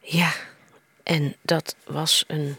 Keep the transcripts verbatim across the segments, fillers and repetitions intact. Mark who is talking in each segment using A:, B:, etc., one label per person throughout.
A: Ja, en dat was een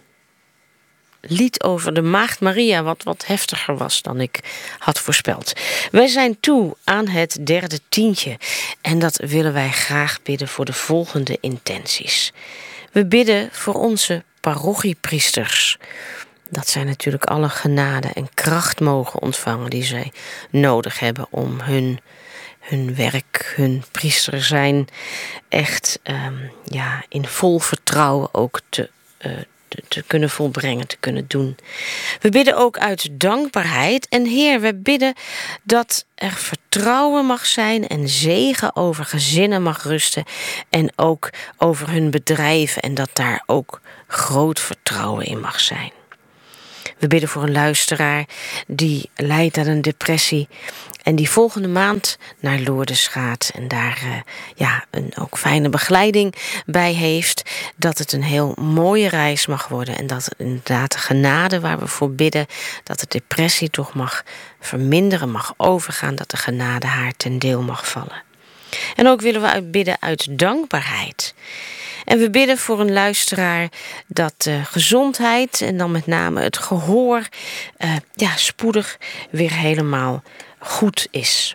A: lied over de Maagd Maria, wat wat heftiger was dan ik had voorspeld. Wij zijn toe aan het derde tientje en dat willen wij graag bidden voor de volgende intenties. We bidden voor onze parochiepriesters. Dat zij natuurlijk alle genade en kracht mogen ontvangen die zij nodig hebben om hun, hun werk, hun priester zijn, echt um, ja, in vol vertrouwen ook te, uh, te, te kunnen volbrengen, te kunnen doen. We bidden ook uit dankbaarheid. En Heer, we bidden dat er vertrouwen mag zijn en zegen over gezinnen mag rusten. En ook over hun bedrijven en dat daar ook groot vertrouwen in mag zijn. We bidden voor een luisteraar die lijdt aan een depressie en die volgende maand naar Lourdes gaat en daar uh, ja, een ook fijne begeleiding bij heeft. Dat het een heel mooie reis mag worden en dat het inderdaad de genade waar we voor bidden, dat de depressie toch mag verminderen, mag overgaan, dat de genade haar ten deel mag vallen. En ook willen we bidden uit dankbaarheid. En we bidden voor een luisteraar dat de gezondheid en dan met name het gehoor uh, ja, spoedig weer helemaal goed is.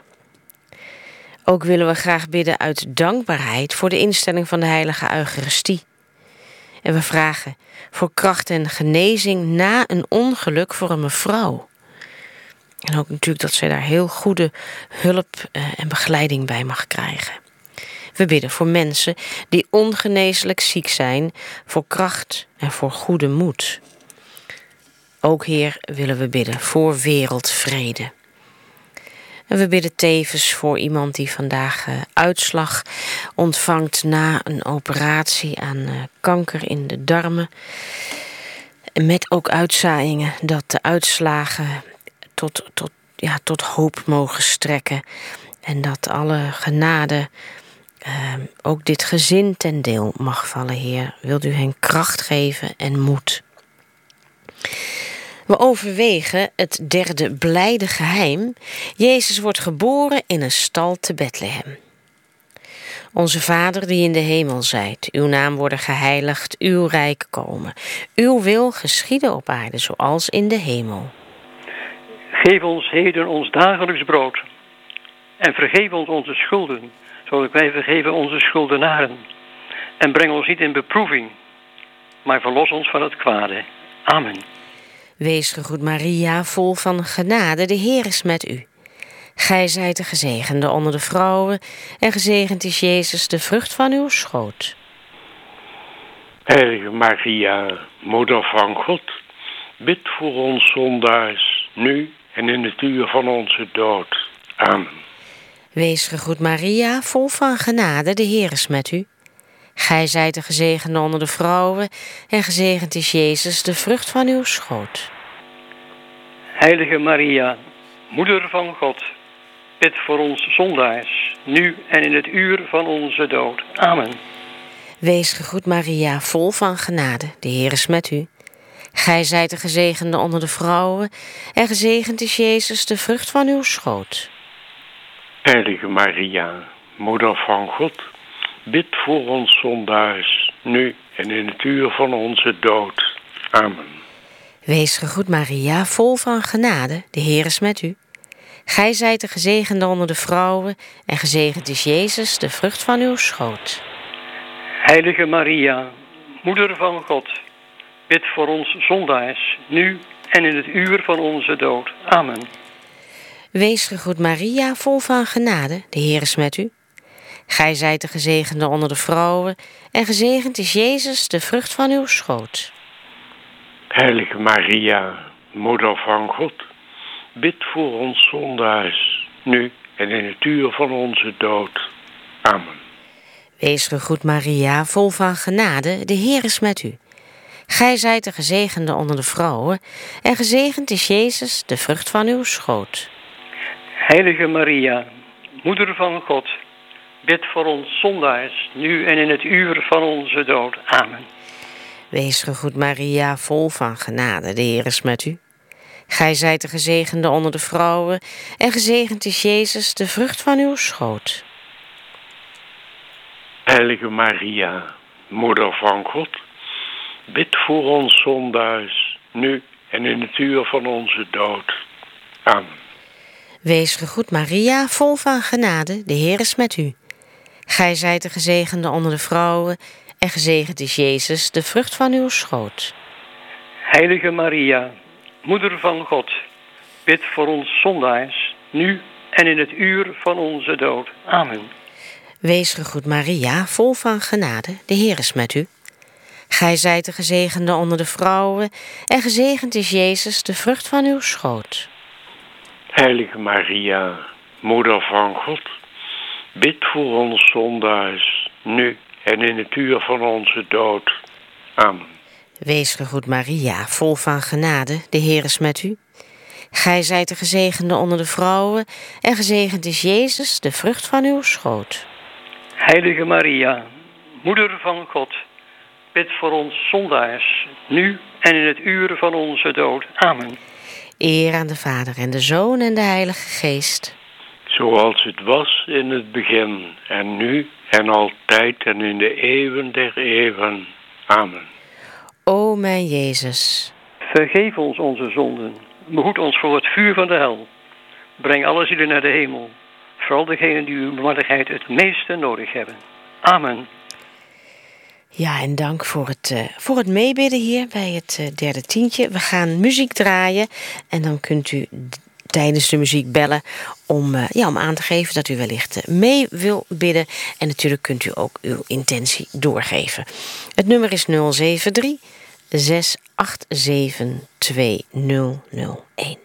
A: Ook willen we graag bidden uit dankbaarheid voor de instelling van de Heilige Eucharistie. En we vragen voor kracht en genezing na een ongeluk voor een mevrouw. En ook natuurlijk dat zij daar heel goede hulp uh, en begeleiding bij mag krijgen. We bidden voor mensen die ongeneeslijk ziek zijn, voor kracht en voor goede moed. Ook, Heer, willen we bidden voor wereldvrede. En we bidden tevens voor iemand die vandaag uh, uitslag ontvangt na een operatie aan uh, kanker in de darmen. Met ook uitzaaiingen, dat de uitslagen tot, tot, ja, tot hoop mogen strekken. En dat alle genade Uh, ook dit gezin ten deel mag vallen, Heer. Wilt u hen kracht geven en moed. We overwegen het derde blijde geheim. Jezus wordt geboren in een stal te Bethlehem. Onze Vader die in de hemel zijt, uw naam worden geheiligd, uw rijk komen. Uw wil geschieden op aarde zoals in de hemel.
B: Geef ons heden ons dagelijks brood. En vergeef ons onze schulden, zoals wij vergeven onze schuldenaren. En breng ons niet in beproeving, maar verlos ons van het kwade. Amen.
A: Wees gegroet Maria, vol van genade, de Heer is met u. Gij zijt de gezegende onder de vrouwen, en gezegend is Jezus, de vrucht van uw schoot.
C: Heilige Maria, moeder van God, bid voor ons zondaars, nu en in het uur van onze dood. Amen.
A: Wees gegroet Maria, vol van genade, de Heer is met u. Gij zijt de gezegende onder de vrouwen, en gezegend is Jezus, de vrucht van uw schoot.
B: Heilige Maria, moeder van God, bid voor ons zondaars, nu en in het uur van onze dood. Amen.
A: Wees gegroet Maria, vol van genade, de Heer is met u. Gij zijt de gezegende onder de vrouwen, en gezegend is Jezus, de vrucht van uw schoot.
C: Heilige Maria, moeder van God, bid voor ons zondaars, nu en in het uur van onze dood. Amen.
A: Wees gegroet Maria, vol van genade, de Heer is met u. Gij zijt de gezegende onder de vrouwen, en gezegend is Jezus, de vrucht van uw schoot.
B: Heilige Maria, moeder van God, bid voor ons zondaars, nu en in het uur van onze dood. Amen.
A: Wees gegroet Maria, vol van genade, de Heer is met u. Gij zijt de gezegende onder de vrouwen, en gezegend is Jezus, de vrucht van uw schoot.
C: Heilige Maria, moeder van God, bid voor ons zondaars, nu en in het uur van onze dood. Amen.
A: Wees gegroet Maria, vol van genade, de Heer is met u. Gij zijt de gezegende onder de vrouwen, en gezegend is Jezus, de vrucht van uw schoot.
B: Heilige Maria, moeder van God, bid voor ons zondaars, nu en in het uur van onze dood. Amen.
A: Wees gegroet Maria, vol van genade, de Heer is met u. Gij zijt de gezegende onder de vrouwen, en gezegend is Jezus, de vrucht van uw schoot.
C: Heilige Maria, Moeder van God, bid voor ons zondaars, nu en in het uur van onze dood. Amen.
A: Wees gegroet Maria, vol van genade, de Heer is met u. Gij zijt de gezegende onder de vrouwen, en gezegend is Jezus, de vrucht van uw schoot.
B: Heilige Maria, Moeder van God, bid voor ons zondaars, nu en in het uur van onze dood. Amen.
A: Wees gegroet Maria, vol van genade, de Heer is met u. Gij zijt de gezegende onder de vrouwen, en gezegend is Jezus, de vrucht van uw schoot.
C: Heilige Maria, Moeder van God, bid voor ons zondaars, nu en in het uur van onze dood. Amen.
A: Wees gegroet Maria, vol van genade, de Heer is met u. Gij zijt de gezegende onder de vrouwen, en gezegend is Jezus, de vrucht van uw schoot.
B: Heilige Maria, Moeder van God, bid voor ons zondaars, nu en in het uur van onze dood. Amen.
A: Eer aan de Vader en de Zoon en de Heilige Geest.
C: Zoals het was in het begin, en nu en altijd en in de eeuwen der eeuwen. Amen.
A: O mijn Jezus,
B: Vergeef ons onze zonden, behoed ons voor het vuur van de hel. Breng alle zielen naar de hemel, vooral degenen die uw barmhartigheid het meeste nodig hebben. Amen.
A: ja, en dank voor het, uh, voor het meebidden hier bij het uh, derde tientje. We gaan muziek draaien en dan kunt u d- tijdens de muziek bellen om, uh, ja, om aan te geven dat u wellicht uh, mee wil bidden. En natuurlijk kunt u ook uw intentie doorgeven. Het nummer is nul zeven drie, zes acht zeven, twee nul nul een.